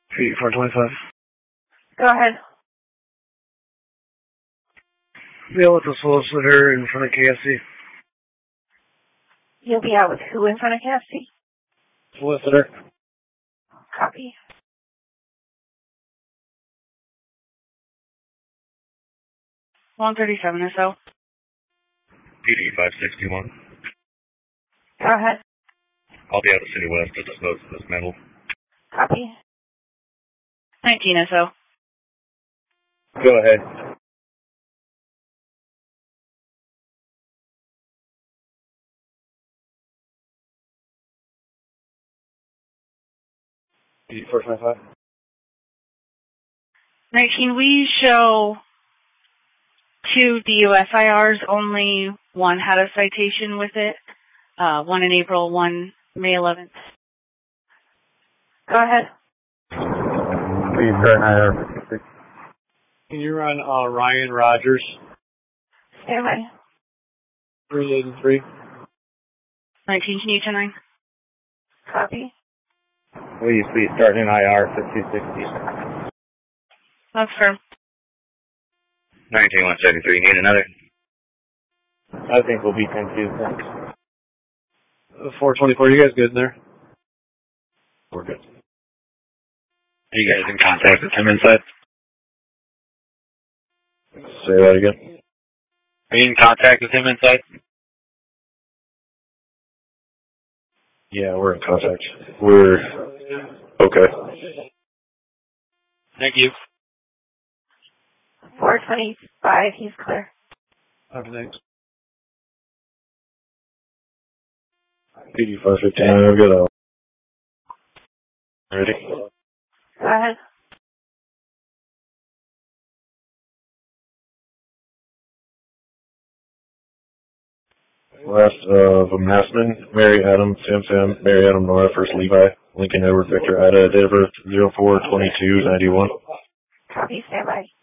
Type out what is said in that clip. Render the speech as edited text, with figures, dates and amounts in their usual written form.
Pete 425. Go ahead. Be out with the solicitor in front of KFC. You'll be out with who in front of KFC? Solicitor. Copy. $137 or so. PD 561. Go ahead. I'll be out of City West to dispose of this metal. Copy. 19 or so. Go ahead. Pete 425. 19, we show 2 DUSIRs. Only one had a citation with it. One in April, one May 11th. Go ahead. Please turn IR. Can you run Ryan Rogers? Stand by. 383. 19, can you turn 9? Copy. Will you please start in IR 5260? That's firm. 19173. Need another? I think we'll be 10-2. Thanks. 424. You guys good in there? We're good. Are you guys in contact with him inside? Say that again. Are you in contact with him inside? Yeah, we're in contact. We're okay. Thank you. 425, he's clear. Thanks. PD 515. I'll get out. Ready? Go ahead. Last of Massman, Mary Adam, Sam, Mary Adam Nora, First Levi, Lincoln Edward Victor Ida, date of birth 04/22/91. Copy, stand by.